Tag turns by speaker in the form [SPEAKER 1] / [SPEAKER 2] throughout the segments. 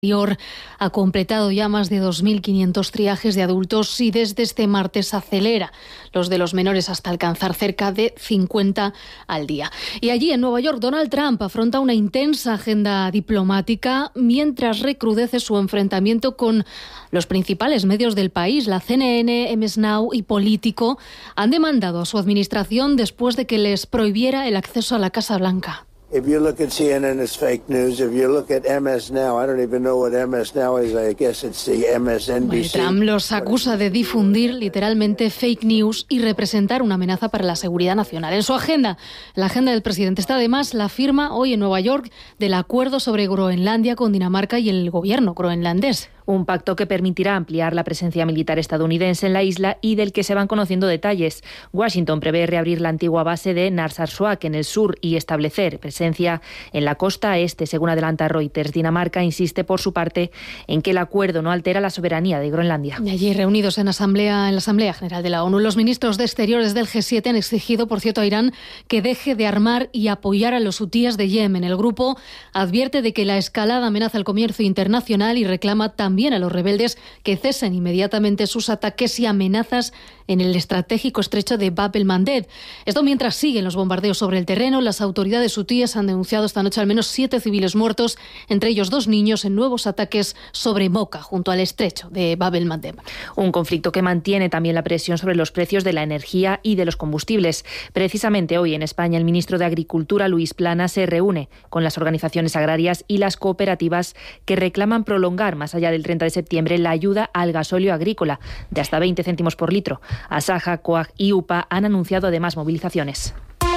[SPEAKER 1] Ha completado ya más de 2.500 triajes de adultos y desde este martes acelera los de los menores hasta alcanzar cerca de 50 al día. Y allí en Nueva York, Donald Trump afronta una intensa agenda diplomática mientras recrudece su enfrentamiento con los principales medios del país. La CNN, MS Now y Político han demandado a su administración después de que les prohibiera el acceso a la Casa Blanca.
[SPEAKER 2] If you look at CNN, it's fake news. If you look at MS Now, I don't even know what MS Now is. I guess it's the MSNBC.
[SPEAKER 1] Trump los acusa de difundir literalmente fake news y representar una amenaza para la seguridad nacional. En su agenda, la agenda del presidente está además la firma hoy en Nueva York del acuerdo sobre Groenlandia con Dinamarca y el gobierno groenlandés.
[SPEAKER 3] Un pacto que permitirá ampliar la presencia militar estadounidense en la isla y del que se van conociendo detalles. Washington prevé reabrir la antigua base de Narsarsuaq en el sur y establecer presencia en la costa este, según adelanta Reuters. Dinamarca insiste por su parte en que el acuerdo no altera la soberanía de Groenlandia.
[SPEAKER 1] Y allí reunidos en la Asamblea General de la ONU, los ministros de Exteriores del G7 han exigido, por cierto, a Irán que deje de armar y apoyar a los hutíes de Yemen. El grupo advierte de que la escalada amenaza el comercio internacional y reclama también a los rebeldes que cesen inmediatamente sus ataques y amenazas en el estratégico estrecho de Bab el-Mandeb. Esto mientras siguen los bombardeos sobre el terreno. Las autoridades hutíes han denunciado esta noche al menos 7 civiles muertos, entre ellos 2 niños, en nuevos ataques sobre Mocha, junto al estrecho de Bab el-Mandeb.
[SPEAKER 3] Un conflicto que mantiene también la presión sobre los precios de la energía y de los combustibles. Precisamente hoy en España el ministro de Agricultura, Luis Planas, se reúne con las organizaciones agrarias y las cooperativas que reclaman prolongar más allá del 30 de septiembre la ayuda al gasóleo agrícola de hasta 20 céntimos por litro. Asaja, COAG y UPA han anunciado además movilizaciones.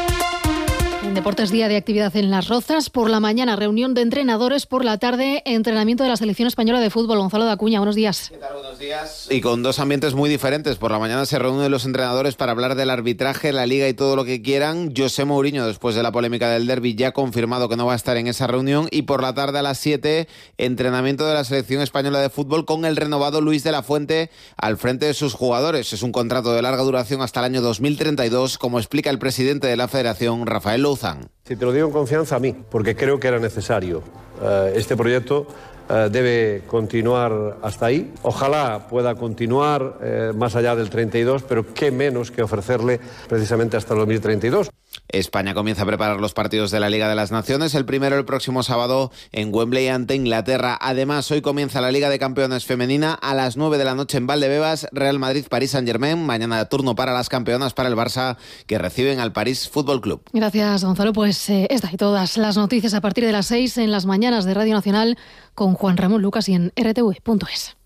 [SPEAKER 1] En deportes, día de actividad en Las Rozas. Por la mañana, reunión de entrenadores. Por la tarde, entrenamiento de la selección española de fútbol. Gonzalo de Acuña, buenos días.
[SPEAKER 4] ¿Qué tal? Buenos días. Y con dos ambientes muy diferentes. Por la mañana se reúnen los entrenadores para hablar del arbitraje, la Liga y todo lo que quieran. José Mourinho, después de la polémica del derbi, ya ha confirmado que no va a estar en esa reunión. Y por la tarde a las 7, entrenamiento de la selección española de fútbol con el renovado Luis de la Fuente al frente de sus jugadores. Es un contrato de larga duración hasta el año 2032, como explica el presidente de la Federación, Rafael Louzán.
[SPEAKER 5] Si te lo digo en confianza, a mí, porque creo que era necesario. Este proyecto debe continuar hasta ahí. Ojalá pueda continuar más allá del 32, pero qué menos que ofrecerle precisamente hasta el 2032.
[SPEAKER 4] España comienza a preparar los partidos de la Liga de las Naciones, el primero el próximo sábado en Wembley ante Inglaterra. Además, hoy comienza la Liga de Campeones femenina a las 9 de la noche en Valdebebas, Real Madrid, París Saint-Germain. Mañana turno para las campeonas, para el Barça, que reciben al París Fútbol Club.
[SPEAKER 1] Gracias, Gonzalo. Pues esta y todas las noticias a partir de las 6 en las mañanas de Radio Nacional con Juan Ramón Lucas y en rtv.es.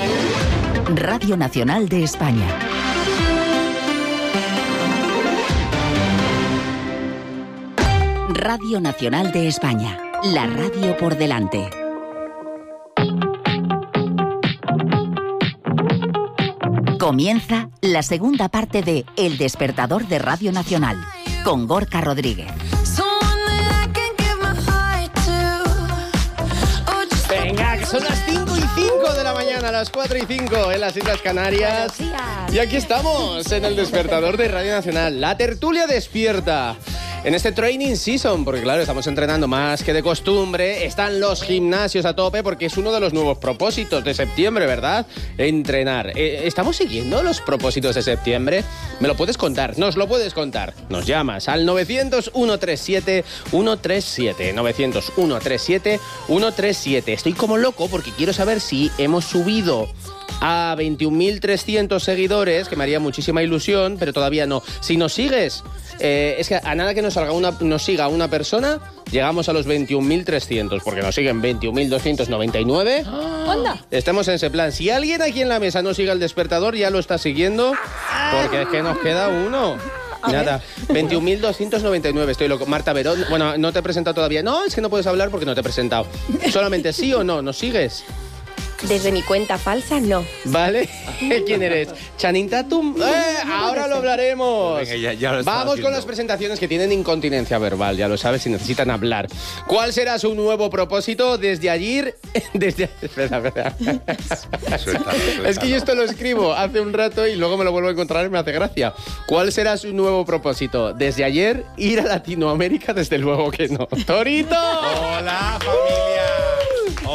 [SPEAKER 6] Radio Nacional de España. Radio Nacional de España, la radio por delante. Comienza la segunda parte de El Despertador de Radio Nacional, con Gorka Rodríguez.
[SPEAKER 7] Venga, que son las 5:05 de la mañana, las 4:05 en las Islas Canarias. Y aquí estamos, en El Despertador de Radio Nacional, la tertulia despierta. En este training season, porque claro, estamos entrenando más que de costumbre, están los gimnasios a tope porque es uno de los nuevos propósitos de septiembre, ¿verdad? Entrenar. ¿Estamos siguiendo los propósitos de septiembre? ¿Me lo puedes contar? ¿Nos lo puedes contar? Nos llamas al 900-137-137. 900-137-137. Estoy como loco porque quiero saber si hemos subido a 21.300 seguidores, que me haría muchísima ilusión, pero todavía no. Si nos sigues, es que a nada que nos siga una persona, llegamos a los 21.300, porque nos siguen 21.299.
[SPEAKER 1] ¡Anda!
[SPEAKER 7] Estamos en ese plan. Si alguien aquí en la mesa no sigue El Despertador, ya lo está siguiendo, porque es que nos queda uno. Nada, 21.299, estoy loco. Marta Verón, bueno, no te he presentado todavía. No, es que no puedes hablar porque no te he presentado. Solamente sí o no, ¿nos sigues?
[SPEAKER 8] Desde mi cuenta falsa, no.
[SPEAKER 7] ¿Vale? ¿Quién eres? ¿Channing Tatum? Ahora lo hablaremos.
[SPEAKER 4] Venga, ya lo
[SPEAKER 7] Vamos con las presentaciones que tienen incontinencia verbal, ya lo sabes, si necesitan hablar. ¿Cuál será su nuevo propósito desde ayer? Espera.
[SPEAKER 4] Suéltalo.
[SPEAKER 7] Es que yo esto lo escribo hace un rato y luego me lo vuelvo a encontrar y me hace gracia. ¿Cuál será su nuevo propósito? Desde ayer, ir a Latinoamérica, desde luego que no. ¡Torito!
[SPEAKER 9] Hola, familia.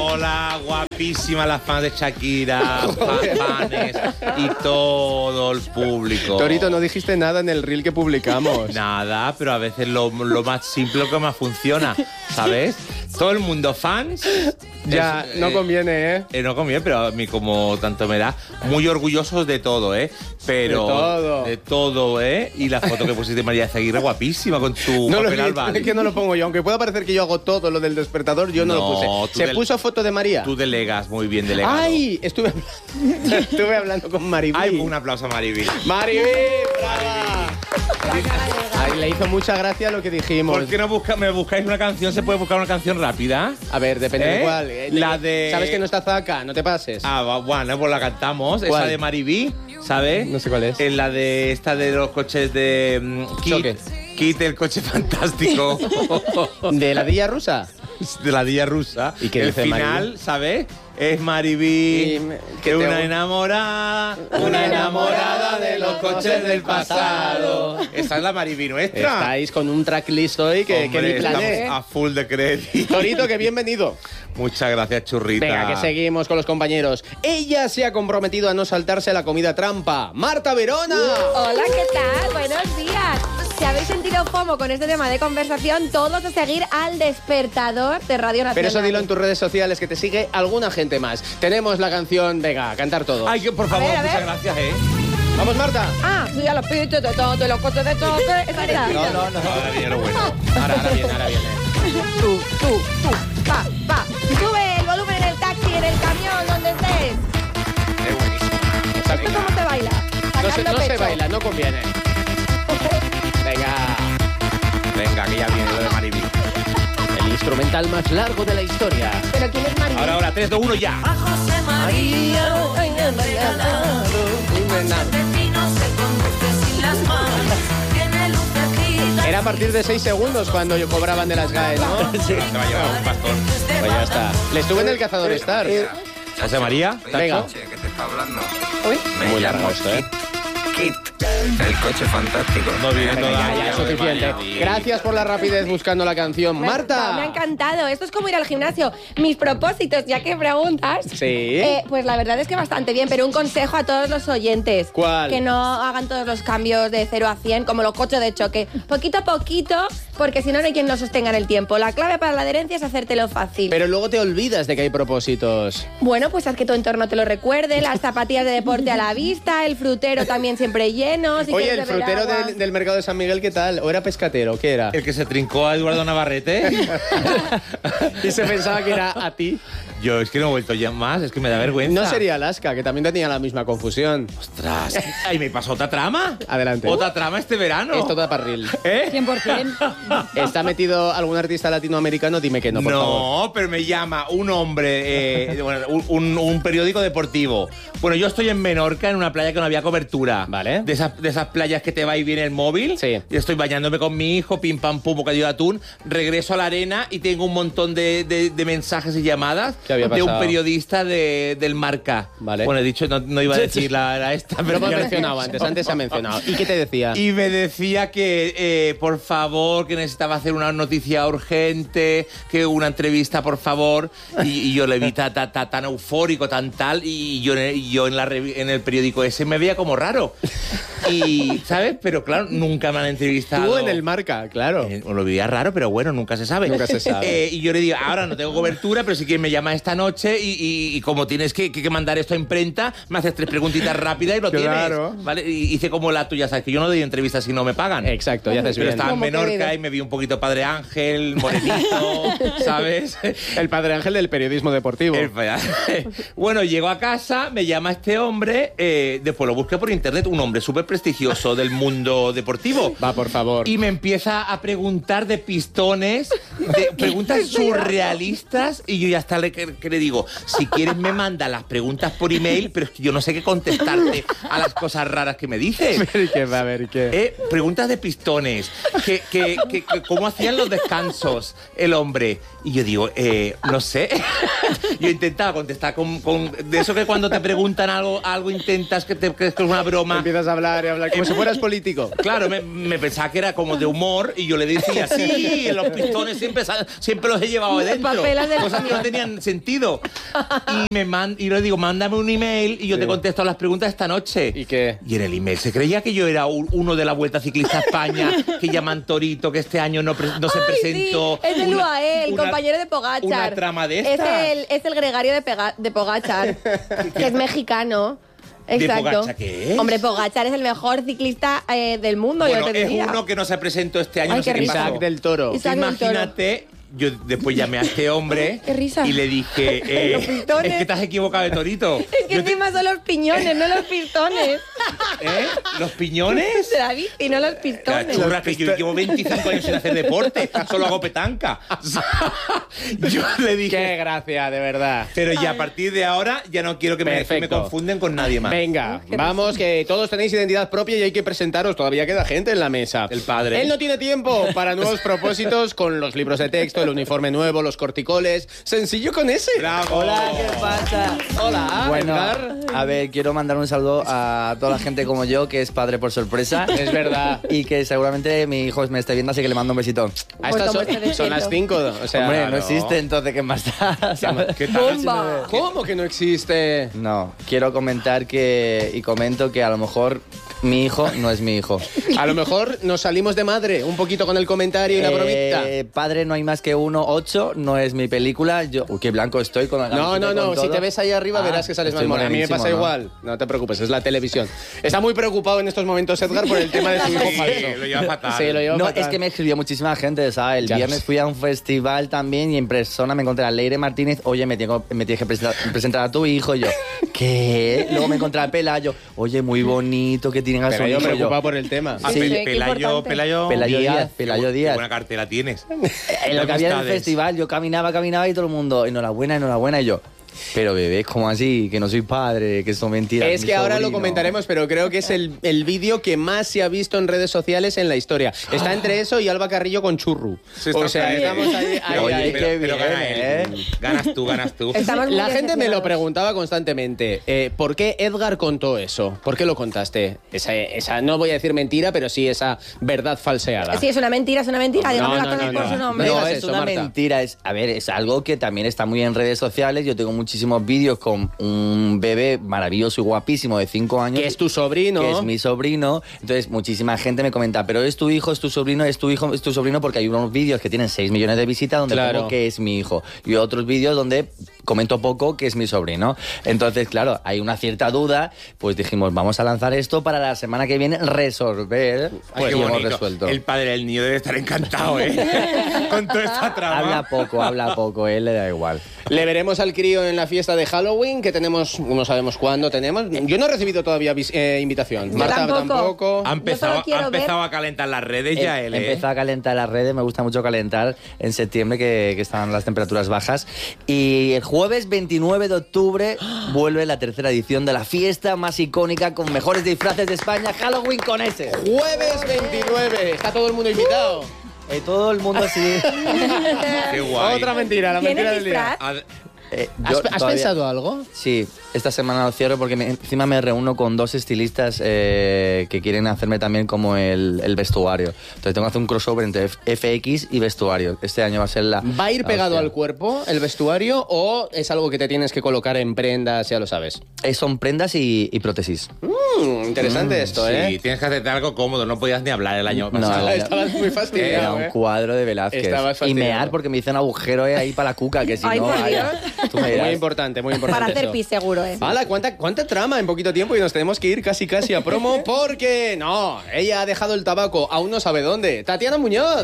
[SPEAKER 9] Hola, guapísima las fans de Shakira, fanes y todo el público.
[SPEAKER 7] Torito, no dijiste nada en el reel que publicamos.
[SPEAKER 9] Nada, pero a veces lo más simple lo que más funciona, ¿sabes? Todo el mundo fans.
[SPEAKER 7] Ya, no conviene, ¿eh?
[SPEAKER 9] No conviene, pero a mí como tanto me da. Muy orgullosos de todo, ¿eh? Pero de todo, ¿eh? Y la foto que pusiste de María Zaguirre, guapísima, con tu papel albal.
[SPEAKER 7] Es que no lo pongo yo. Aunque pueda parecer que yo hago todo lo del despertador, yo no lo puse. ¿Se puso foto de María?
[SPEAKER 9] Tú delegas muy bien delegado.
[SPEAKER 7] ¡Ay! Estuve hablando con Maribí.
[SPEAKER 9] ¡Ay, un aplauso a Maribí!
[SPEAKER 7] ¡Maribí! ¡Brava! Ay, le hizo mucha gracia lo que dijimos.
[SPEAKER 9] ¿Por qué no me buscáis una canción? ¿Se puede buscar una canción rápida?
[SPEAKER 7] A ver, depende de cuál.
[SPEAKER 9] La de...
[SPEAKER 7] ¿Sabes que no está Zaca? No te pases.
[SPEAKER 9] Bueno, pues la cantamos. ¿Cuál? Esa de Maribí, ¿sabes?
[SPEAKER 7] No sé cuál es.
[SPEAKER 9] En la de esta de los coches de Kit, el coche fantástico.
[SPEAKER 7] ¿De la Dilla Rusa?
[SPEAKER 9] De la Dilla Rusa.
[SPEAKER 7] ¿Y qué
[SPEAKER 9] el
[SPEAKER 7] dice
[SPEAKER 9] final,
[SPEAKER 7] Maribí?
[SPEAKER 9] ¿sabes? Es Maribí, que una enamorada de los coches del pasado. Esa es la Maribí nuestra.
[SPEAKER 7] Estáis con un tracklist hoy que ni planeé.
[SPEAKER 9] Estamos a full de crédito.
[SPEAKER 7] Torito, que bienvenido.
[SPEAKER 9] Muchas gracias, churrita.
[SPEAKER 7] Venga, que seguimos con los compañeros. Ella se ha comprometido a no saltarse la comida trampa. ¡Marta Verona!
[SPEAKER 8] Hola, ¿qué tal? Buenos días. Si habéis sentido FOMO con este tema de conversación, todos a seguir al despertador de Radio Nacional.
[SPEAKER 7] Pero eso dilo en tus redes sociales, que te sigue alguna gente más. Tenemos la canción, venga, a cantar todos.
[SPEAKER 9] Ay, que por favor, muchas gracias,
[SPEAKER 7] Vamos, Marta.
[SPEAKER 8] Tú ya los piches de todo, de los coches de choque.
[SPEAKER 7] No.
[SPEAKER 9] Ahora viene lo bueno.
[SPEAKER 7] Ahora viene.
[SPEAKER 8] Tú, pa. Sube el volumen en el taxi, en el camión, donde estés. ¿Esto cómo se baila?
[SPEAKER 7] No se baila, no conviene.
[SPEAKER 9] Venga, que ya viene lo de Maribí.
[SPEAKER 7] El instrumental más largo de la historia.
[SPEAKER 8] ¿Pero quién es Maribí?
[SPEAKER 9] Ahora, 3, 2, 1, ya.
[SPEAKER 10] A José María,
[SPEAKER 7] Era a partir de 6 segundos cuando cobraban de las GAE, ¿no?
[SPEAKER 9] Sí. Te va a llevar un pastón.
[SPEAKER 7] Pues ya está. Le estuve en el Cazador Star.
[SPEAKER 9] José María,
[SPEAKER 7] venga.
[SPEAKER 10] ¿Qué te está hablando?
[SPEAKER 7] Muy largo esto, ¿eh?
[SPEAKER 10] Kit, el coche fantástico.
[SPEAKER 9] No viene
[SPEAKER 7] Ya, suficiente. Gracias por la rapidez buscando la canción. ¡Marta!
[SPEAKER 8] Me ha encantado. Esto es como ir al gimnasio. Mis propósitos, ya que preguntas.
[SPEAKER 7] Sí.
[SPEAKER 8] Pues la verdad es que bastante bien, pero un consejo a todos los oyentes.
[SPEAKER 7] ¿Cuál?
[SPEAKER 8] Que no hagan todos los cambios de 0 a 100 como los coches de choque. Poquito a poquito, porque si no, no hay quien lo sostenga en el tiempo. La clave para la adherencia es hacértelo fácil.
[SPEAKER 7] Pero luego te olvidas de que hay propósitos.
[SPEAKER 8] Bueno, pues haz que tu entorno te lo recuerde. Las zapatillas de deporte a la vista, el frutero también siempre lleno. Si
[SPEAKER 7] Oye, el
[SPEAKER 8] quieres beber
[SPEAKER 7] frutero
[SPEAKER 8] agua.
[SPEAKER 7] del mercado de San Miguel, ¿qué tal? ¿O era pescatero? ¿Qué era?
[SPEAKER 9] El que se trincó a Eduardo Navarrete.
[SPEAKER 7] Y se pensaba que era a ti.
[SPEAKER 9] Yo es que no he vuelto ya más, es que me da vergüenza.
[SPEAKER 7] No sería Alaska, que también tenía la misma confusión.
[SPEAKER 9] Ostras. Ay, me pasó otra trama.
[SPEAKER 7] Adelante.
[SPEAKER 9] Otra trama este verano.
[SPEAKER 7] Esto da parril.
[SPEAKER 1] 100%.
[SPEAKER 7] ¿Está metido algún artista latinoamericano? Dime que no, por favor.
[SPEAKER 9] No, pero me llama un hombre, un periódico deportivo. Bueno, yo estoy en Menorca, en una playa que no había cobertura.
[SPEAKER 7] Vale.
[SPEAKER 9] De esas playas que te va y viene el móvil.
[SPEAKER 7] Sí.
[SPEAKER 9] Y estoy bañándome con mi hijo, pim pam pum, bocadillo de atún. Regreso a la arena y tengo un montón de mensajes y llamadas
[SPEAKER 7] ¿Qué había
[SPEAKER 9] de un
[SPEAKER 7] pasado?
[SPEAKER 9] periodista del Marca.
[SPEAKER 7] Vale.
[SPEAKER 9] Bueno, he dicho, no iba a decir la esta,
[SPEAKER 7] Pero
[SPEAKER 9] pero
[SPEAKER 7] hemos
[SPEAKER 9] ya-
[SPEAKER 7] mencionado antes se ha mencionado. ¿Y qué te decía?
[SPEAKER 9] Y me decía que, por favor, que necesitaba hacer una noticia urgente, que una entrevista, por favor. Y yo le vi tan eufórico, tan tal, y yo en el periódico ese me veía como raro. Y, ¿sabes? Pero claro, nunca me han entrevistado.
[SPEAKER 7] Tú en el Marca, claro.
[SPEAKER 9] Lo veía raro, pero bueno, nunca se sabe.
[SPEAKER 7] Nunca se sabe.
[SPEAKER 9] Y yo le digo, ahora no tengo cobertura, pero si quieres me llamas esta noche y como tienes que mandar esto a imprenta, me haces 3 preguntitas rápidas y lo
[SPEAKER 7] Claro.
[SPEAKER 9] tienes. ¿Vale? Y hice como la tuya, ¿sabes? Que yo no doy entrevistas si no me pagan.
[SPEAKER 7] Exacto, ya haces
[SPEAKER 9] Pero
[SPEAKER 7] bien.
[SPEAKER 9] estaba en
[SPEAKER 8] Como
[SPEAKER 9] Menorca
[SPEAKER 8] querido.
[SPEAKER 9] y me vi un poquito Padre Ángel, morenito, ¿sabes?
[SPEAKER 7] El padre Ángel del periodismo deportivo.
[SPEAKER 9] Bueno, llego a casa, me llama este hombre, después lo busqué por internet, un hombre súper prestigioso del mundo deportivo.
[SPEAKER 7] Va, por favor.
[SPEAKER 9] Y me empieza a preguntar de pistones, de preguntas surrealistas, y yo ya hasta que le digo, si quieres me manda las preguntas por email, pero es que yo no sé qué contestarte a las cosas raras que me dices.
[SPEAKER 7] A ver, ¿qué?
[SPEAKER 9] Preguntas de pistones, cómo hacían los descansos el hombre. Y yo digo, no sé. Yo intentaba contestar con de eso que cuando te preguntan algo intentas que crees que es una broma.
[SPEAKER 7] Empiezas a hablar hablar, como si fueras político.
[SPEAKER 9] Claro, me pensaba que era como de humor y yo le decía, sí, los pistones siempre los he llevado dentro. Cosas que no tenían sentido. Y le digo, mándame un email y yo te contesto las preguntas esta noche.
[SPEAKER 7] ¿Y qué?
[SPEAKER 9] Y en el email se creía que yo era uno de la Vuelta Ciclista a España, que llaman Torito, que este año no se presentó.
[SPEAKER 8] Sí, es el UAE, el compañero de Pogačar.
[SPEAKER 9] Una trama de estas.
[SPEAKER 8] Es el gregario de Pogačar, que es mexicano. Exacto.
[SPEAKER 9] ¿De Pogačar qué es?
[SPEAKER 8] Hombre, Pogačar es el mejor ciclista del mundo,
[SPEAKER 9] Bueno,
[SPEAKER 8] yo te diría.
[SPEAKER 9] es uno que no se presentó este año.
[SPEAKER 8] Ay,
[SPEAKER 9] no sé
[SPEAKER 8] qué
[SPEAKER 9] qué
[SPEAKER 8] risa.
[SPEAKER 9] pasó.
[SPEAKER 7] Isaac del Toro.
[SPEAKER 8] Isaac del Toro.
[SPEAKER 9] Imagínate, yo después llamé a este hombre
[SPEAKER 8] Qué risa.
[SPEAKER 9] y le dije,
[SPEAKER 8] Los pistones.
[SPEAKER 9] es que te has equivocado de Torito.
[SPEAKER 8] Es que encima son los piñones, no los pistones.
[SPEAKER 9] ¿Los piñones?
[SPEAKER 8] De la bici, no los
[SPEAKER 9] La
[SPEAKER 8] pistones.
[SPEAKER 9] churra, que yo llevo 25 años sin hacer deporte, solo hago petanca. Yo le dije...
[SPEAKER 7] Qué gracia, de verdad.
[SPEAKER 9] Pero ya a partir de ahora ya no quiero que me confunden con nadie más.
[SPEAKER 7] Venga, vamos, que todos tenéis identidad propia y hay que presentaros. Todavía queda gente en la mesa.
[SPEAKER 9] El padre.
[SPEAKER 7] Él no tiene tiempo para nuevos propósitos con los libros de texto, el uniforme nuevo, los corticoles. Sencillo con ese.
[SPEAKER 9] ¡Bravo!
[SPEAKER 11] Hola, ¿qué pasa?
[SPEAKER 7] Hola,
[SPEAKER 11] Bueno,
[SPEAKER 7] Edgar.
[SPEAKER 11] a ver, quiero mandar un saludo a toda la gente como yo, que es padre por sorpresa.
[SPEAKER 7] Es verdad.
[SPEAKER 11] Y que seguramente mi hijo me esté viendo, así que le mando un besito.
[SPEAKER 7] A estas son las 5. O sea,
[SPEAKER 11] Hombre,
[SPEAKER 7] claro.
[SPEAKER 11] no existe, entonces, ¿qué más da? ¿Sabes?
[SPEAKER 9] ¿Qué tal?
[SPEAKER 8] ¡Bomba!
[SPEAKER 7] ¿Cómo que no existe?
[SPEAKER 11] No, quiero comentar y comento que a lo mejor mi hijo no es mi hijo.
[SPEAKER 7] A lo mejor nos salimos de madre un poquito con el comentario y la bromita.
[SPEAKER 11] Padre no hay más que uno, 8, no es mi película. Uy, qué blanco estoy con la
[SPEAKER 7] No,
[SPEAKER 11] camiseta, con
[SPEAKER 7] si
[SPEAKER 11] todo.
[SPEAKER 7] te ves ahí arriba verás que sales más
[SPEAKER 11] estoy
[SPEAKER 7] mona. A mí me
[SPEAKER 11] morenísimo,
[SPEAKER 7] pasa
[SPEAKER 11] ¿no?
[SPEAKER 7] igual. No te preocupes, es la televisión. Está muy preocupado en estos momentos Edgar por el tema de su hijo falso.
[SPEAKER 9] lo lleva fatal.
[SPEAKER 7] Sí, lo lleva
[SPEAKER 11] No,
[SPEAKER 7] fatal.
[SPEAKER 11] es que me escribió muchísima gente, ¿sabes? El
[SPEAKER 7] Ya
[SPEAKER 11] viernes
[SPEAKER 7] ves.
[SPEAKER 11] fui a un festival también y en persona me encontré a Leire Martínez. Oye, me tienes que presentar a tu hijo. Y yo, ¿qué? Luego me encontré a Pelayo. Oye, muy bonito que tienen a su
[SPEAKER 7] Pero yo
[SPEAKER 11] hijo.
[SPEAKER 7] preocupado por el tema.
[SPEAKER 9] Ah,
[SPEAKER 11] Sí,
[SPEAKER 8] qué
[SPEAKER 9] Pelayo
[SPEAKER 8] importante.
[SPEAKER 11] Díaz, Pelayo
[SPEAKER 9] Qué
[SPEAKER 11] Díaz.
[SPEAKER 9] buena cartera tienes.
[SPEAKER 11] En lo que había en el
[SPEAKER 9] Amistades.
[SPEAKER 11] festival, yo caminaba y todo el mundo, enhorabuena, y yo, pero bebé, ¿cómo así? Que no soy padre, que son mentiras.
[SPEAKER 7] Es
[SPEAKER 11] mi
[SPEAKER 7] que ahora lo
[SPEAKER 11] sobrino.
[SPEAKER 7] comentaremos, pero creo que es el vídeo que más se ha visto en redes sociales en la historia. Está entre eso y Alba Carrillo con Churru.
[SPEAKER 9] Se está
[SPEAKER 7] O sea,
[SPEAKER 9] cayendo.
[SPEAKER 7] estamos ahí.
[SPEAKER 11] Oye,
[SPEAKER 9] pero,
[SPEAKER 11] qué
[SPEAKER 9] pero
[SPEAKER 11] bien,
[SPEAKER 9] gana él. Ganas tú.
[SPEAKER 8] Estamos muy
[SPEAKER 7] La gente me lo
[SPEAKER 8] decepcionados.
[SPEAKER 7] preguntaba constantemente. ¿Por qué Edgar contó eso? ¿Por qué lo contaste? Esa no voy a decir mentira, pero sí esa verdad falseada.
[SPEAKER 8] Sí, es una mentira, digamos las cosas por su nombre.
[SPEAKER 7] No
[SPEAKER 11] No,
[SPEAKER 7] digas
[SPEAKER 11] es
[SPEAKER 7] eso,
[SPEAKER 11] una
[SPEAKER 7] Marta.
[SPEAKER 11] mentira. Es algo que también está muy en redes sociales. Yo tengo muchísimos vídeos con un bebé maravilloso y guapísimo de 5 años.
[SPEAKER 7] Que es tu sobrino.
[SPEAKER 11] Que es mi sobrino. Entonces, muchísima gente me comenta, pero es tu hijo, es tu sobrino, es tu hijo, es tu sobrino, porque hay unos vídeos que tienen 6 millones de visitas donde
[SPEAKER 7] Claro.
[SPEAKER 11] pongo que es mi hijo. Y otros vídeos donde comento poco que es mi sobrino. Entonces, claro, hay una cierta duda. Pues dijimos, vamos a lanzar esto para la semana que viene resolver.
[SPEAKER 9] Ay, qué
[SPEAKER 11] y hemos
[SPEAKER 9] bonito.
[SPEAKER 11] resuelto.
[SPEAKER 9] El padre del niño debe estar encantado, Con toda esta trama.
[SPEAKER 11] Habla poco, él le da igual.
[SPEAKER 7] Le veremos al crío en la fiesta de Halloween, que tenemos, no sabemos cuándo tenemos. Yo no he recibido todavía invitación.
[SPEAKER 8] Yo
[SPEAKER 7] Marta
[SPEAKER 8] tampoco.
[SPEAKER 9] Ha empezado,
[SPEAKER 8] Yo solo quiero
[SPEAKER 9] ha empezado a calentar las redes ya él,
[SPEAKER 11] Empezó a calentar las redes, me gusta mucho calentar en septiembre que están las temperaturas bajas. Y el jueves 29 de octubre vuelve la tercera edición de la fiesta más icónica con mejores disfraces de España, Halloween con S.
[SPEAKER 7] Jueves 29. Está todo el mundo invitado.
[SPEAKER 11] Todo el mundo sí.
[SPEAKER 9] Qué guay.
[SPEAKER 7] Otra mentira, la mentira del día. ¿Has
[SPEAKER 11] todavía-
[SPEAKER 7] pensado algo?
[SPEAKER 11] Sí, esta semana lo cierro porque encima me reúno con 2 estilistas que quieren hacerme también como el vestuario. Entonces tengo que hacer un crossover entre FX y vestuario. Este año va a ser la...
[SPEAKER 7] ¿Va a ir
[SPEAKER 11] la
[SPEAKER 7] pegado
[SPEAKER 11] hostia.
[SPEAKER 7] al cuerpo el vestuario o es algo que te tienes que colocar en prendas, ya lo sabes?
[SPEAKER 11] Son prendas y prótesis.
[SPEAKER 7] Interesante esto,
[SPEAKER 9] Sí, tienes que hacerte algo cómodo. No podías ni hablar el año
[SPEAKER 11] No,
[SPEAKER 9] pasado.
[SPEAKER 7] Estabas muy
[SPEAKER 11] Era
[SPEAKER 7] fastidiado,
[SPEAKER 11] un cuadro de Velázquez.
[SPEAKER 7] Estabas
[SPEAKER 11] Y
[SPEAKER 7] fastidiado.
[SPEAKER 11] mear porque me hice un agujero ahí para la cuca, que si
[SPEAKER 8] Ay,
[SPEAKER 11] no...
[SPEAKER 8] por
[SPEAKER 11] vaya,
[SPEAKER 8] Dios.
[SPEAKER 11] tú me dirás.
[SPEAKER 7] Muy importante, muy importante.
[SPEAKER 8] Para hacer
[SPEAKER 7] eso.
[SPEAKER 8] pis seguro,
[SPEAKER 7] ¡Hala! ¿Cuánta trama en poquito tiempo? Y nos tenemos que ir casi a promo porque... No, ella ha dejado el tabaco, aún no sabe dónde. ¡Tatiana Muñoz!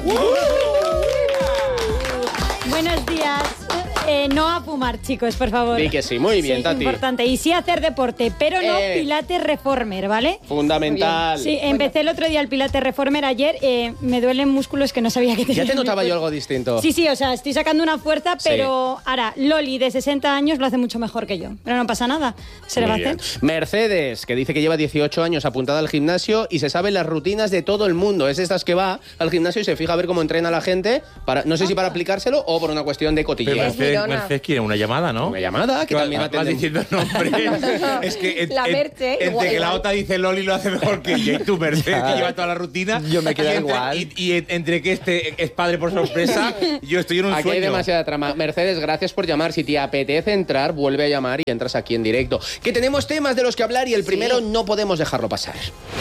[SPEAKER 12] Buenos días. No a fumar, chicos, por favor.
[SPEAKER 7] Di que sí, muy bien,
[SPEAKER 12] Sí,
[SPEAKER 7] Tati.
[SPEAKER 12] importante. Y sí hacer deporte, pero no Pilates Reformer, ¿vale?
[SPEAKER 7] Fundamental.
[SPEAKER 12] Sí, empecé el otro día el Pilates Reformer ayer. Me duelen músculos que no sabía que tenía.
[SPEAKER 7] Ya te notaba yo algo distinto.
[SPEAKER 12] Sí, o sea, estoy sacando una fuerza, pero ahora Loli de 60 años lo hace mucho mejor que yo. Pero no pasa nada, se le va a
[SPEAKER 7] Muy
[SPEAKER 12] hacer.
[SPEAKER 7] bien. Mercedes, que dice que lleva 18 años apuntada al gimnasio y se sabe las rutinas de todo el mundo. Es de estas que va al gimnasio y se fija a ver cómo entrena la gente, no sé si para aplicárselo o por una cuestión de cotilleo.
[SPEAKER 9] Pero Mercedes
[SPEAKER 8] Girona.
[SPEAKER 9] Mercedes quiere una llamada, ¿no?
[SPEAKER 7] Una llamada, que también
[SPEAKER 9] vas
[SPEAKER 7] atendemos.
[SPEAKER 9] diciendo nombres. Es que
[SPEAKER 8] La Merche,
[SPEAKER 9] entre
[SPEAKER 8] igual,
[SPEAKER 9] que la
[SPEAKER 8] igual.
[SPEAKER 9] otra dice Loli lo hace mejor que ella y tú, Mercedes, que lleva toda la rutina.
[SPEAKER 11] Yo me quedo
[SPEAKER 9] Y entre-
[SPEAKER 11] igual.
[SPEAKER 9] Y entre que este es padre por sorpresa, yo estoy en un
[SPEAKER 7] Aquí hay
[SPEAKER 9] sueño.
[SPEAKER 7] demasiada trama. Mercedes, gracias por llamar. Si te apetece entrar, vuelve a llamar y entras aquí en directo. Que tenemos temas de los que hablar y el primero no podemos dejarlo pasar.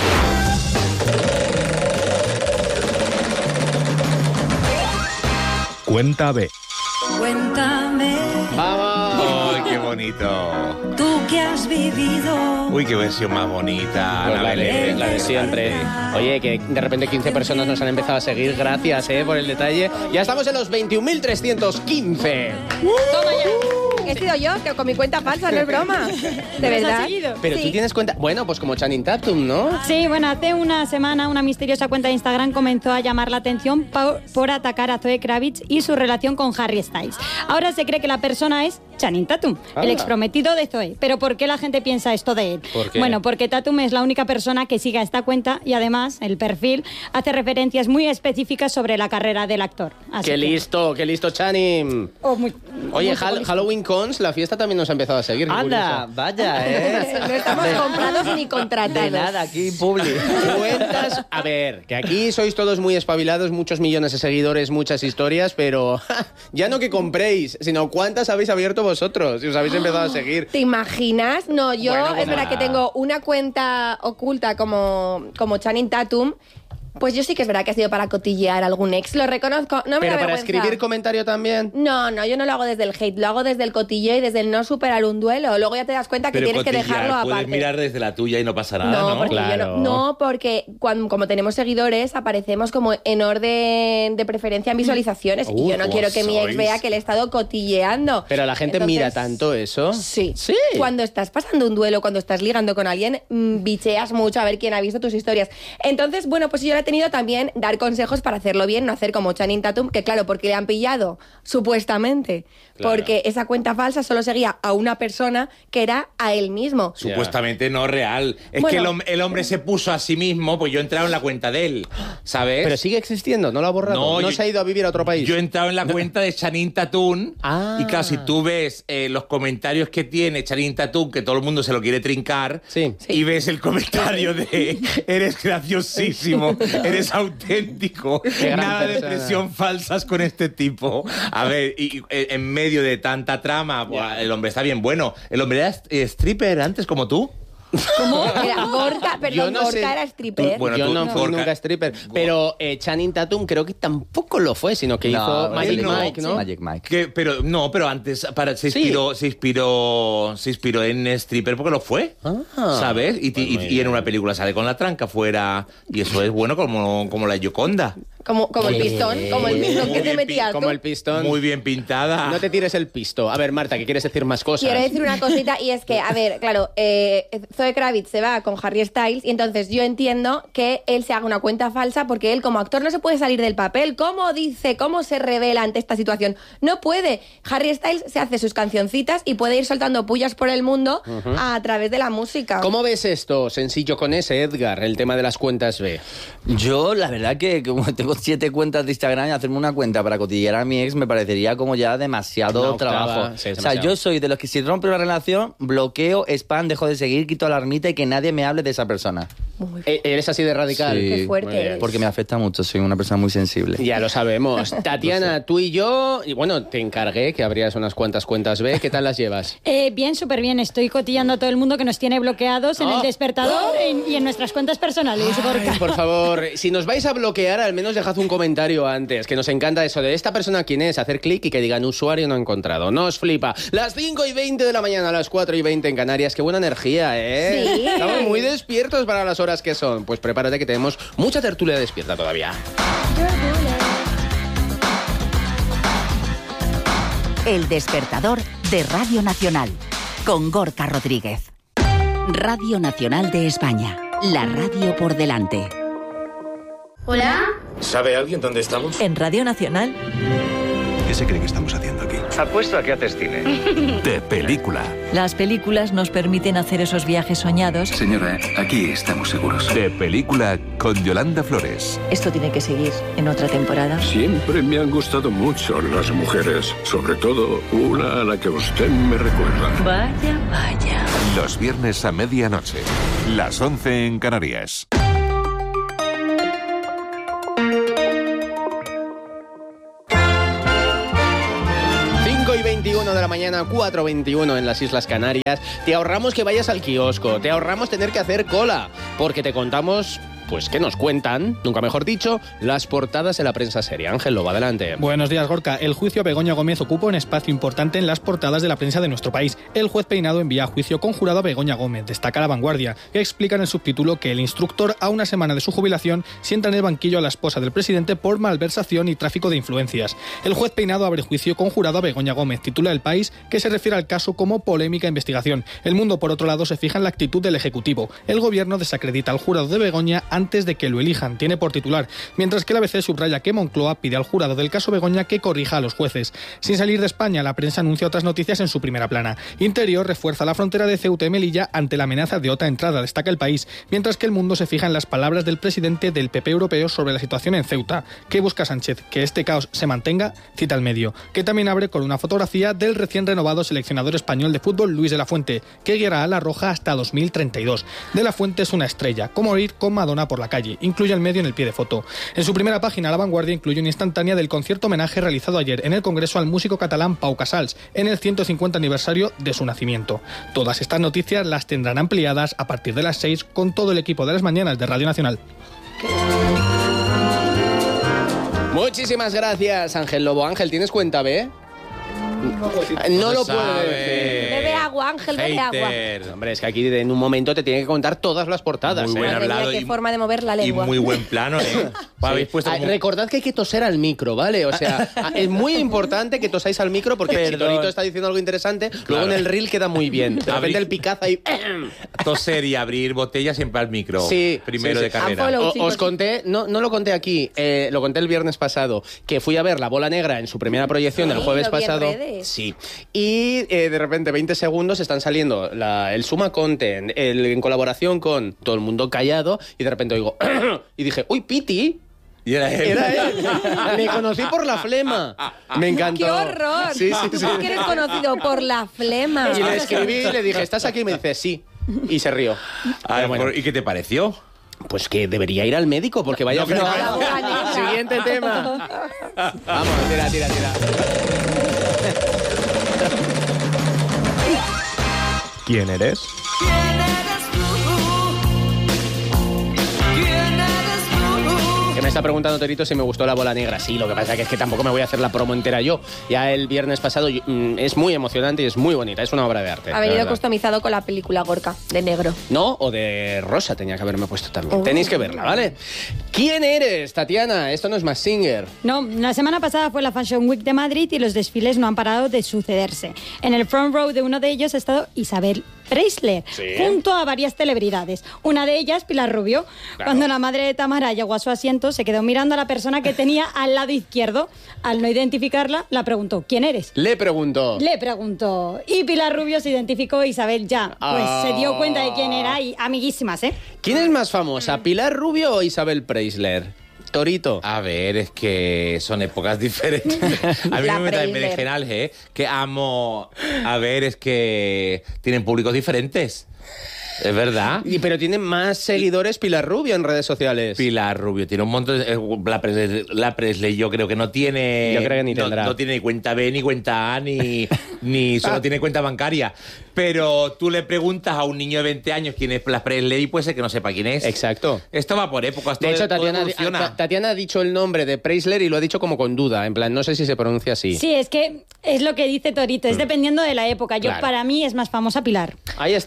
[SPEAKER 13] Cuenta B.
[SPEAKER 14] Cuéntame,
[SPEAKER 7] ¡Vamos!
[SPEAKER 9] ¡Ay, qué bonito!
[SPEAKER 14] tú que has vivido.
[SPEAKER 9] Uy, qué versión más bonita.
[SPEAKER 7] Pues
[SPEAKER 9] Ana Belén.
[SPEAKER 7] la de siempre. Oye, que de repente 15 personas nos han empezado a seguir. Gracias, por el detalle. Ya estamos en los 21.315.
[SPEAKER 8] Toma ya. He sido yo, que con mi cuenta falsa, no es broma. De verdad.
[SPEAKER 7] Pero
[SPEAKER 8] Sí.
[SPEAKER 7] tú tienes cuenta... Bueno, pues como Channing Tatum, ¿no?
[SPEAKER 12] Sí, bueno, hace una semana una misteriosa cuenta de Instagram comenzó a llamar la atención por atacar a Zoe Kravitz y su relación con Harry Styles. Ahora se cree que la persona es Channing Tatum, el
[SPEAKER 7] Anda.
[SPEAKER 12] exprometido de Zoe. ¿Pero por qué la gente piensa esto de él?
[SPEAKER 7] ¿Por qué?
[SPEAKER 12] Bueno, porque Tatum es la única persona que sigue a esta cuenta y además el perfil hace referencias muy específicas sobre la carrera del actor. Así
[SPEAKER 7] ¡Qué
[SPEAKER 12] que-
[SPEAKER 7] listo, Channing!
[SPEAKER 12] Oh, muy-
[SPEAKER 7] Oye,
[SPEAKER 12] muy poco listo.
[SPEAKER 7] Halloween Cons, la fiesta también nos ha empezado a seguir. qué
[SPEAKER 11] Anda,
[SPEAKER 7] curioso.
[SPEAKER 11] vaya,
[SPEAKER 8] No estamos comprados ni contratados.
[SPEAKER 11] De nada, aquí public.
[SPEAKER 7] Cuentas, a ver, que aquí sois todos muy espabilados, muchos millones de seguidores, muchas historias, pero ya no que compréis, sino cuántas habéis abierto vosotros y os habéis empezado a seguir.
[SPEAKER 8] ¿Te imaginas? No, yo
[SPEAKER 7] Bueno,
[SPEAKER 8] es verdad que tengo una cuenta oculta como Channing Tatum. Pues yo sí que es verdad que ha sido para cotillear a algún ex, lo reconozco. No me
[SPEAKER 7] Pero
[SPEAKER 8] da
[SPEAKER 7] para
[SPEAKER 8] vergüenza.
[SPEAKER 7] escribir comentario también.
[SPEAKER 8] No, yo no lo hago desde el hate, lo hago desde el cotilleo y desde el no superar un duelo. Luego ya te das cuenta que
[SPEAKER 9] Pero
[SPEAKER 8] tienes que
[SPEAKER 9] cotillar,
[SPEAKER 8] dejarlo
[SPEAKER 9] puedes
[SPEAKER 8] aparte.
[SPEAKER 9] mirar desde la tuya y no pasa nada,
[SPEAKER 8] No,
[SPEAKER 9] ¿no?
[SPEAKER 8] porque no, porque como tenemos seguidores, aparecemos como en orden de preferencia en visualizaciones. y yo no quiero que mi ex
[SPEAKER 7] sois.
[SPEAKER 8] vea que le he estado cotilleando.
[SPEAKER 7] Pero la gente
[SPEAKER 8] Entonces,
[SPEAKER 7] mira tanto eso.
[SPEAKER 8] Sí.
[SPEAKER 7] Sí.
[SPEAKER 8] Cuando estás pasando un duelo, cuando estás ligando con alguien, bicheas mucho a ver quién ha visto tus historias. Entonces, bueno, pues yo le he tenido también dar consejos para hacerlo bien, no hacer como Channing Tatum, que claro, porque le han pillado, supuestamente,
[SPEAKER 9] Claro.
[SPEAKER 8] porque esa cuenta falsa solo seguía a una persona que era a él mismo.
[SPEAKER 9] Supuestamente no real. Es
[SPEAKER 8] Bueno.
[SPEAKER 9] que el hombre se puso a sí mismo, pues yo he entrado en la cuenta de él, ¿sabes?
[SPEAKER 7] Pero sigue existiendo, no lo ha borrado. No,
[SPEAKER 9] yo-
[SPEAKER 7] se ha ido a vivir a otro país.
[SPEAKER 9] Yo he entrado en la cuenta de Channing Tatum y claro, si tú ves los comentarios que tiene Channing Tatum, que todo el mundo se lo quiere trincar, y ves el comentario de eres graciosísimo, eres auténtico,
[SPEAKER 7] Qué gran
[SPEAKER 9] nada de
[SPEAKER 7] persona.
[SPEAKER 9] presión falsas con este tipo. A ver, y en medio de tanta trama, buah, el hombre está bien bueno. El hombre era stripper antes como tú.
[SPEAKER 8] ¿Cómo? Era Gorka,
[SPEAKER 7] Yo
[SPEAKER 8] perdón,
[SPEAKER 7] no
[SPEAKER 8] Gorka
[SPEAKER 7] sé.
[SPEAKER 8] era stripper.
[SPEAKER 7] Yo no fui nunca stripper. Pero Channing Tatum creo que tampoco lo fue, sino que hizo Magic Mike, ¿no?
[SPEAKER 11] Magic Mike.
[SPEAKER 9] Pero antes se inspiró en stripper porque lo fue, ¿sabes? Y en una película sale con la tranca fuera y eso es bueno como la Gioconda.
[SPEAKER 8] Como el pistón, como el pistón que te metías tú.
[SPEAKER 7] Como el pistón.
[SPEAKER 9] Muy bien pintada.
[SPEAKER 7] No te tires el pisto. A ver, Marta, ¿qué quieres decir más cosas?
[SPEAKER 8] Quiero decir una cosita y es que, a ver, claro, Zoe Kravitz se va con Harry Styles y entonces yo entiendo que él se haga una cuenta falsa porque él como actor no se puede salir del papel. ¿Cómo se revela ante esta situación? No puede. Harry Styles se hace sus cancioncitas y puede ir soltando pullas por el mundo a través de la música.
[SPEAKER 7] ¿Cómo ves esto, sencillo con ese, Edgar, el tema de las cuentas B?
[SPEAKER 11] Yo, la verdad que como tengo 7 cuentas de Instagram y hacerme una cuenta para cotillear a mi ex me parecería como ya demasiado
[SPEAKER 7] Una octava,
[SPEAKER 11] trabajo.
[SPEAKER 7] sí, es
[SPEAKER 11] o sea,
[SPEAKER 7] demasiado.
[SPEAKER 11] yo soy de los que si rompe una relación, bloqueo, spam, dejo de seguir, quito alarmita y que nadie me hable de esa persona.
[SPEAKER 7] ¿Eres así de radical?
[SPEAKER 11] Sí,
[SPEAKER 8] Qué fuerte
[SPEAKER 7] Muy bien.
[SPEAKER 8] eres.
[SPEAKER 11] porque me afecta mucho, soy una persona muy sensible.
[SPEAKER 7] Ya lo sabemos. Tatiana, tú y yo, y bueno, te encargué que abrieras unas cuantas cuentas B. ¿Qué tal las llevas?
[SPEAKER 12] Bien, súper bien. Estoy cotillando a todo el mundo que nos tiene bloqueados en el despertador y en nuestras cuentas personales. Gorka.
[SPEAKER 7] Ay, por favor, si nos vais a bloquear, al menos dejad un comentario antes, que nos encanta eso de esta persona quién es, hacer clic y que digan usuario no encontrado. No os flipa. Las 5:20 de la mañana, las 4:20 en Canarias. Qué buena energía, ¿eh?
[SPEAKER 8] Sí.
[SPEAKER 7] Estamos muy despiertos para las horas que son. Pues prepárate que tenemos mucha tertulia despierta todavía.
[SPEAKER 6] El despertador de Radio Nacional con Gorka Rodríguez. Radio Nacional de España, la radio por delante.
[SPEAKER 15] ¿Hola?
[SPEAKER 10] ¿Sabe alguien dónde estamos?
[SPEAKER 15] En Radio Nacional.
[SPEAKER 13] ¿Qué se cree que estamos haciendo aquí?
[SPEAKER 10] Apuesto a que haces cine.
[SPEAKER 13] De película.
[SPEAKER 15] Las películas nos permiten hacer esos viajes soñados.
[SPEAKER 10] Señora, aquí estamos seguros.
[SPEAKER 13] De película con Yolanda Flores.
[SPEAKER 15] Esto tiene que seguir en otra temporada.
[SPEAKER 16] Siempre me han gustado mucho las mujeres, sobre todo una a la que usted me recuerda.
[SPEAKER 15] Vaya, vaya.
[SPEAKER 13] Los viernes a medianoche. Las 11 en Canarias.
[SPEAKER 7] 5:21 de la mañana, 4:21 en las Islas Canarias. Te ahorramos que vayas al kiosco, te ahorramos tener que hacer cola, porque te contamos, pues, ¿qué nos cuentan? Nunca mejor dicho, las portadas de la prensa seria. Ángel Lobo, adelante.
[SPEAKER 17] Buenos días, Gorka. El juicio a Begoña Gómez ocupa un espacio importante en las portadas de la prensa de nuestro país. El juez Peinado envía a juicio conjurado a Begoña Gómez. Destaca La Vanguardia, que explica en el subtítulo que el instructor, a una semana de su jubilación, sienta en el banquillo a la esposa del presidente por malversación y tráfico de influencias. El juez Peinado abre juicio conjurado a Begoña Gómez. Titula El País, que se refiere al caso como polémica investigación. El Mundo, por otro lado, se fija en la actitud del Ejecutivo. El gobierno desacredita al jurado de Begoña antes de que lo elijan. Tiene por titular, mientras que el ABC subraya que Moncloa pide al jurado del caso Begoña que corrija a los jueces. Sin salir de España, la prensa anuncia otras noticias en su primera plana. Interior refuerza la frontera de Ceuta y Melilla ante la amenaza de otra entrada, destaca El País, mientras que El Mundo se fija en las palabras del presidente del PP europeo sobre la situación en Ceuta. ¿Qué busca Sánchez? ¿Que este caos se mantenga? Cita El Medio, que también abre con una fotografía del recién renovado seleccionador español de fútbol Luis de la Fuente, que guiará a La Roja hasta 2032. De la Fuente es una estrella, como ir con Madonna por la calle. Incluye El Medio en el pie de foto. En su primera página, La Vanguardia incluye una instantánea del concierto homenaje realizado ayer en el Congreso al músico catalán Pau Casals, en el 150 aniversario de su nacimiento. Todas estas noticias las tendrán ampliadas a partir de las 6 con todo el equipo de las mañanas de Radio Nacional.
[SPEAKER 7] Muchísimas gracias, Ángel Lobo. Ángel, ¿tienes cuenta B? No lo puede decir.
[SPEAKER 8] Bebe agua, Ángel, bebe agua.
[SPEAKER 7] Hombre, es que aquí en un momento te tiene que contar todas las portadas.
[SPEAKER 9] Muy buen hablado.
[SPEAKER 8] Qué forma de mover la lengua.
[SPEAKER 9] Y muy buen plano, ¿eh? Habéis puesto como...
[SPEAKER 7] Recordad que hay que toser al micro, ¿vale? O sea, es muy importante que tosáis al micro porque si Torito está diciendo algo interesante, luego en el reel queda muy bien. De repente el picaza y...
[SPEAKER 9] Toser y abrir botella siempre al micro.
[SPEAKER 7] Sí.
[SPEAKER 9] Primero de carrera.
[SPEAKER 7] Os conté, no lo conté aquí, lo conté el viernes pasado, que fui a ver La Bola Negra en su primera proyección el jueves pasado. Sí. Y de repente 20 segundos están saliendo el Suma Content en colaboración con Todo el Mundo Callado y de repente oigo y dije, ¡uy, Piti!
[SPEAKER 9] Y era él.
[SPEAKER 7] Me conocí por la flema. Me encantó.
[SPEAKER 8] ¡Qué horror!
[SPEAKER 7] Sí.
[SPEAKER 8] ¿Por qué eres conocido? Por la flema.
[SPEAKER 7] Y le escribí y le dije, ¿estás aquí? Y me dice, sí. Y se rió.
[SPEAKER 9] Bueno. ¿Y qué te pareció?
[SPEAKER 7] Pues que debería ir al médico porque vaya... Siguiente tema. Vamos, tira.
[SPEAKER 17] ¿Quién eres?
[SPEAKER 7] Que me está preguntando Torito si me gustó La Bola Negra. Sí, lo que pasa es que tampoco me voy a hacer la promo entera yo. Ya el viernes pasado es muy emocionante y es muy bonita. Es una obra de arte.
[SPEAKER 8] Ha venido customizado con la película Gorka, de negro.
[SPEAKER 7] No, o de rosa tenía que haberme puesto también. Tenéis que verla, ¿vale? ¿Quién eres, Tatiana? Esto no es Mask Singer.
[SPEAKER 12] No, la semana pasada fue la Fashion Week de Madrid y los desfiles no han parado de sucederse. En el front row de uno de ellos ha estado Isabel Preisler, junto a varias celebridades. Una de ellas, Pilar Rubio. Claro. Cuando la madre de Tamara llegó a su asiento, se quedó mirando a la persona que tenía al lado izquierdo. Al no identificarla, la preguntó, ¿quién eres?
[SPEAKER 7] Le preguntó.
[SPEAKER 12] Y Pilar Rubio se identificó, Isabel ya. Pues se dio cuenta de quién era y amiguísimas, ¿eh?
[SPEAKER 7] ¿Quién es más famosa, Pilar Rubio o Isabel Preisler? Torito.
[SPEAKER 9] A ver, es que son épocas diferentes. A mí me dejen algo, que amo. A ver, es que tienen públicos diferentes. Es verdad.
[SPEAKER 7] Pero tiene más seguidores Pilar Rubio en redes sociales.
[SPEAKER 9] Pilar Rubio tiene un montón de... La Presley yo creo que no tiene...
[SPEAKER 7] Yo creo que ni tendrá.
[SPEAKER 9] No tiene ni cuenta B, ni cuenta A, ni solo tiene cuenta bancaria. Pero tú le preguntas a un niño de 20 años quién es la Presley y puede ser que no sepa quién es.
[SPEAKER 7] Exacto.
[SPEAKER 9] Esto va por épocas.
[SPEAKER 7] De hecho, Tatiana ha dicho el nombre de Preisler y lo ha dicho como con duda. En plan, no sé si se pronuncia así.
[SPEAKER 12] Sí, es que es lo que dice Torito. Es dependiendo de la época. Para mí es más famosa Pilar.
[SPEAKER 7] Ahí está.
[SPEAKER 8] Ay,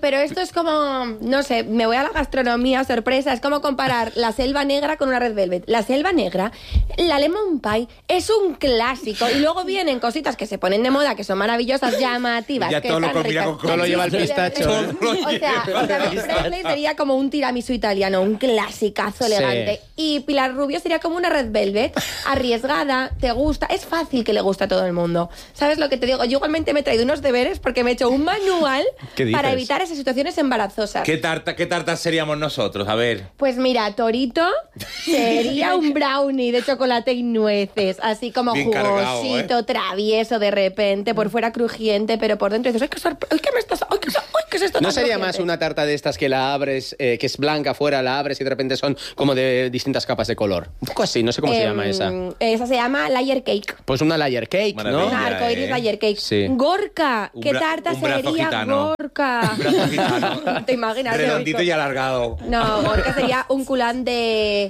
[SPEAKER 8] pero esto es como, no sé, me voy a la gastronomía, sorpresa, es como comparar la selva negra con una Red Velvet. La selva negra, la lemon pie, es un clásico. Y luego vienen cositas que se ponen de moda, que son maravillosas, llamativas.
[SPEAKER 7] Ya
[SPEAKER 8] que
[SPEAKER 7] todo lo
[SPEAKER 8] están
[SPEAKER 7] combina
[SPEAKER 8] ricas.
[SPEAKER 7] con todo lo lleva el pistacho.
[SPEAKER 8] O sea, Presley sería como un tiramisú italiano, un clasicazo elegante. Y Pilar Rubio sería como una Red Velvet, arriesgada, te gusta, es fácil que le guste a todo el mundo. ¿Sabes lo que te digo? Yo igualmente me he traído unos deberes porque me he hecho un manual para evitar esas situaciones embarazosas.
[SPEAKER 9] ¿Qué tartas seríamos nosotros? A ver.
[SPEAKER 8] Pues mira, Torito sería un brownie de chocolate y nueces, así como
[SPEAKER 9] bien
[SPEAKER 8] jugosito,
[SPEAKER 9] cargado,
[SPEAKER 8] travieso de repente, por fuera crujiente, pero por dentro dices, ¿qué es esto?
[SPEAKER 7] ¿No
[SPEAKER 8] tan
[SPEAKER 7] sería
[SPEAKER 8] crujiente?
[SPEAKER 7] más una tarta de estas que la abres, que es blanca afuera, la abres y de repente son como de distintas capas de color? Un poco así, no sé cómo se llama esa.
[SPEAKER 8] Esa se llama layer cake.
[SPEAKER 7] Pues una layer cake,
[SPEAKER 9] Maravilla,
[SPEAKER 7] ¿no?
[SPEAKER 8] Una arcoiris layer cake.
[SPEAKER 7] Sí.
[SPEAKER 8] Gorka, ¿qué tarta
[SPEAKER 9] un brazo
[SPEAKER 8] sería
[SPEAKER 9] gitano.
[SPEAKER 8] Gorka?
[SPEAKER 9] Un brazo gitano.
[SPEAKER 8] ¿Te imaginas?
[SPEAKER 9] Redondito y alargado.
[SPEAKER 8] No, Gorka sería un culán de...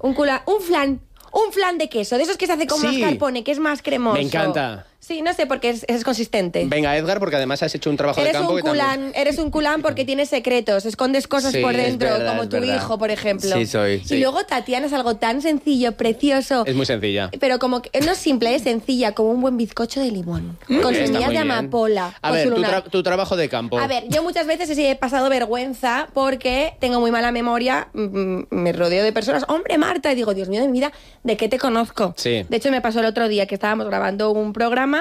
[SPEAKER 8] Un flan de queso, de esos que se hace con
[SPEAKER 7] Sí.
[SPEAKER 8] mascarpone, que es más cremoso.
[SPEAKER 7] Me encanta.
[SPEAKER 8] Sí, no sé, porque es consistente.
[SPEAKER 7] Venga, Edgar, porque además has hecho un trabajo de
[SPEAKER 8] Eres
[SPEAKER 7] campo
[SPEAKER 8] un
[SPEAKER 7] que también...
[SPEAKER 8] culán, eres un culán porque tienes secretos, escondes cosas
[SPEAKER 7] Sí,
[SPEAKER 8] por
[SPEAKER 7] es
[SPEAKER 8] dentro,
[SPEAKER 11] verdad,
[SPEAKER 8] como
[SPEAKER 11] es
[SPEAKER 8] tu
[SPEAKER 11] verdad.
[SPEAKER 8] hijo, por ejemplo.
[SPEAKER 11] Sí, soy.
[SPEAKER 8] Y luego Tatiana es algo tan sencillo, precioso,
[SPEAKER 7] Es muy sencilla.
[SPEAKER 8] pero como que no es simple, es sencilla, como un buen bizcocho de limón, con
[SPEAKER 7] Está
[SPEAKER 8] semillas
[SPEAKER 7] muy
[SPEAKER 8] de
[SPEAKER 7] bien.
[SPEAKER 8] amapola.
[SPEAKER 7] A
[SPEAKER 8] con
[SPEAKER 7] ver,
[SPEAKER 8] su lunar.
[SPEAKER 7] tu trabajo de campo.
[SPEAKER 8] A ver, yo muchas veces he pasado vergüenza porque tengo muy mala memoria, me rodeo de personas, hombre, Marta, y digo, Dios mío de mi vida, ¿de qué te conozco?
[SPEAKER 7] Sí.
[SPEAKER 8] De hecho, me pasó el otro día que estábamos grabando un programa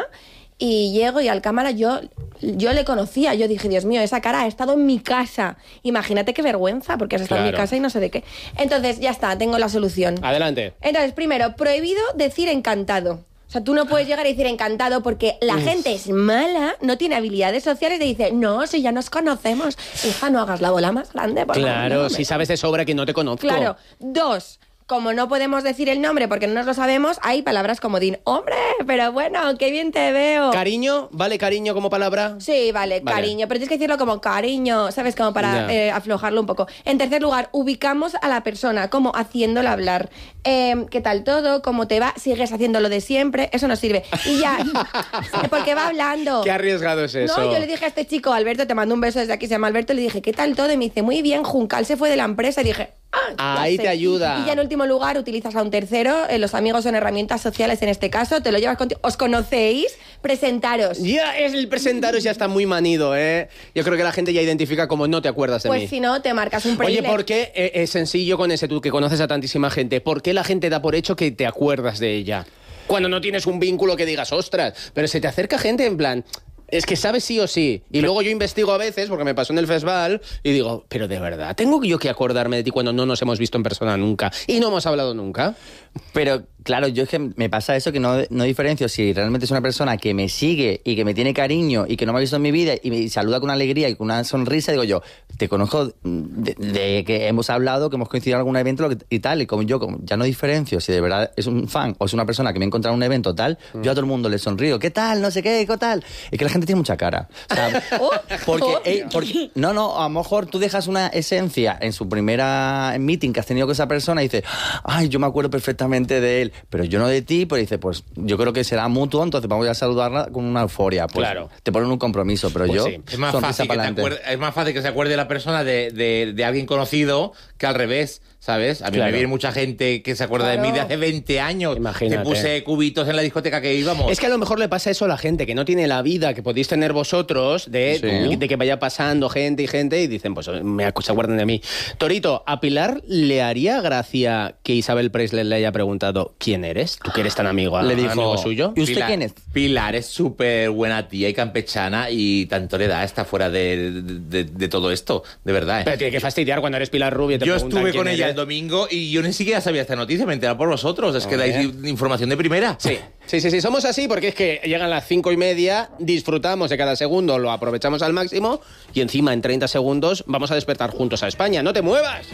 [SPEAKER 8] y llego y al cámara yo le conocía, yo dije, Dios mío, esa cara ha estado en mi casa. Imagínate qué vergüenza, porque has estado en mi
[SPEAKER 7] Claro.
[SPEAKER 8] casa y no sé de qué. Entonces, ya está, tengo la solución.
[SPEAKER 7] Adelante.
[SPEAKER 8] Entonces, primero, prohibido decir encantado. O sea, tú no puedes llegar a decir encantado porque la gente es mala, no tiene habilidades sociales y dice, no, si ya nos conocemos. Hija, no hagas la bola más grande. por favor,
[SPEAKER 7] Claro,
[SPEAKER 8] no,
[SPEAKER 7] si sabes de sobra que no te conozco.
[SPEAKER 8] Claro. 2, como no podemos decir el nombre porque no nos lo sabemos, hay palabras como hombre, pero bueno, qué bien te veo.
[SPEAKER 7] ¿Cariño? ¿Vale cariño como palabra?
[SPEAKER 8] Sí, vale,
[SPEAKER 7] Vale.
[SPEAKER 8] cariño, pero tienes que decirlo como cariño, ¿sabes? Como para
[SPEAKER 7] Ya.
[SPEAKER 8] aflojarlo un poco. En tercer lugar, ubicamos a la persona, como haciéndola hablar. ¿Qué tal todo? ¿Cómo te va? ¿Sigues haciendo lo de siempre? Eso no sirve. Y ya, porque va hablando.
[SPEAKER 7] Qué arriesgado es eso.
[SPEAKER 8] No, yo le dije a este chico, Alberto, te mando un beso desde aquí, se llama Alberto, le dije, ¿qué tal todo? Y me dice, muy bien, Juncal se fue de la empresa. Y dije, ya
[SPEAKER 7] Ahí
[SPEAKER 8] sé.
[SPEAKER 7] te ayuda.
[SPEAKER 8] Y ya en último lugar, utilizas a un tercero, los amigos son herramientas sociales en este caso, te lo llevas contigo, os conocéis, presentaros.
[SPEAKER 7] Ya, es el presentaros ya está muy manido, ¿eh? Yo creo que la gente ya identifica como no te acuerdas de mí.
[SPEAKER 8] Pues si no, te marcas un
[SPEAKER 7] Oye,
[SPEAKER 8] Presley.
[SPEAKER 7] ¿por qué es sencillo con ese tú que conoces a tantísima gente? ¿Por qué la gente da por hecho que te acuerdas de ella? Cuando no tienes un vínculo que digas, ostras, pero se te acerca gente en plan... Es que sabes sí o sí. Y luego yo investigo a veces, porque me pasó en el festival, y digo, pero de verdad, ¿tengo yo que acordarme de ti cuando no nos hemos visto en persona nunca? Y no hemos hablado nunca.
[SPEAKER 11] Pero claro, yo es que me pasa eso que no diferencio si realmente es una persona que me sigue y que me tiene cariño y que no me ha visto en mi vida y me saluda con alegría y con una sonrisa, digo yo, te conozco de que hemos hablado, que hemos coincidido en algún evento y tal, y como ya no diferencio si de verdad es un fan o es una persona que me ha encontrado en un evento tal, yo a todo el mundo le sonrío, ¿qué tal? No sé qué tal. Es que la gente tiene mucha cara. O sea, porque no, a lo mejor tú dejas una esencia en su primera meeting que has tenido con esa persona y dices, ay, yo me acuerdo perfectamente de él, pero yo no de ti, pero dice, pues yo creo que será mutuo, entonces vamos a saludarla con una euforia. Pues,
[SPEAKER 7] Claro.
[SPEAKER 11] te ponen un compromiso, pero
[SPEAKER 7] Pues
[SPEAKER 11] yo
[SPEAKER 7] sí.
[SPEAKER 9] Es más,
[SPEAKER 11] sonrisa pa'lante.
[SPEAKER 9] es más fácil que se acuerde la persona de alguien conocido que al revés, ¿sabes? A mí
[SPEAKER 7] Claro.
[SPEAKER 9] me viene mucha gente que se acuerda de mí de hace 20 años.
[SPEAKER 7] Imagínate.
[SPEAKER 9] Que puse cubitos en la discoteca que íbamos.
[SPEAKER 7] Es que a lo mejor le pasa eso a la gente, que no tiene la vida que podéis tener vosotros, de que vaya pasando gente y dicen, pues se acuerdan de mí. Torito, ¿a Pilar le haría gracia que Isabel Presley le haya preguntado quién eres? ¿Tú que eres tan amigo,
[SPEAKER 11] Le dijo,
[SPEAKER 7] amigo suyo?
[SPEAKER 11] ¿y usted
[SPEAKER 9] Pilar,
[SPEAKER 11] quién es?
[SPEAKER 9] Pilar es súper buena tía y campechana y tanto le da, está fuera de todo esto, de verdad.
[SPEAKER 7] Pero tiene que fastidiar cuando eres Pilar Rubio. Te
[SPEAKER 9] Yo
[SPEAKER 7] preguntan
[SPEAKER 9] estuve
[SPEAKER 7] quién
[SPEAKER 9] con ella
[SPEAKER 7] eres.
[SPEAKER 9] el domingo y yo ni siquiera sabía esta noticia, me enteré por vosotros. Es que
[SPEAKER 7] Joder.
[SPEAKER 9] dais información de primera.
[SPEAKER 7] Sí, somos así porque es que llegan las 5:30, disfrutamos de cada segundo, lo aprovechamos al máximo y encima en 30 segundos vamos a despertar juntos a España. ¡No te muevas!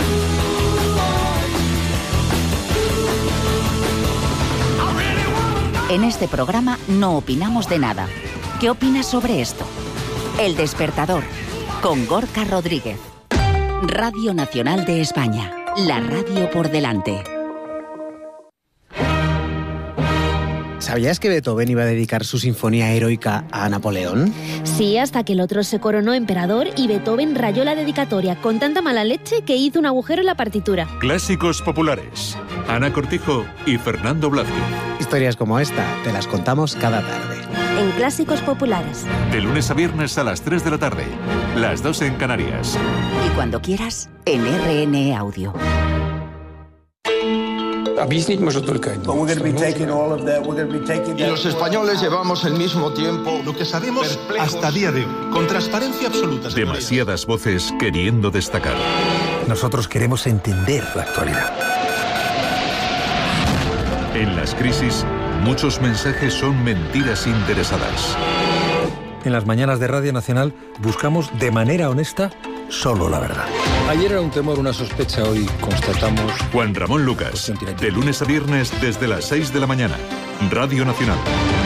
[SPEAKER 6] En este programa no opinamos de nada. ¿Qué opinas sobre esto? El Despertador, con Gorka Rodríguez. Radio Nacional de España, la radio por delante.
[SPEAKER 18] ¿Sabías que Beethoven iba a dedicar su sinfonía heroica a Napoleón?
[SPEAKER 19] Sí, hasta que el otro se coronó emperador y Beethoven rayó la dedicatoria con tanta mala leche que hizo un agujero en la partitura.
[SPEAKER 13] Clásicos populares. Ana Cortijo y Fernando Blázquez.
[SPEAKER 18] Historias como esta te las contamos cada tarde.
[SPEAKER 19] En Clásicos Populares.
[SPEAKER 13] De lunes a viernes a las 3 de la tarde. Las 2 en Canarias.
[SPEAKER 6] Y cuando quieras, en RN Audio.
[SPEAKER 20] Y los españoles llevamos el mismo tiempo.
[SPEAKER 21] Lo que sabemos hasta día de hoy, con transparencia absoluta.
[SPEAKER 13] Demasiadas voces queriendo destacar.
[SPEAKER 21] Nosotros queremos entender la actualidad.
[SPEAKER 13] En las crisis, muchos mensajes son mentiras interesadas.
[SPEAKER 21] En las mañanas de Radio Nacional buscamos de manera honesta solo la verdad.
[SPEAKER 22] Ayer era un temor, una sospecha, hoy constatamos...
[SPEAKER 13] Juan Ramón Lucas, de lunes a viernes desde las 6 de la mañana. Radio Nacional.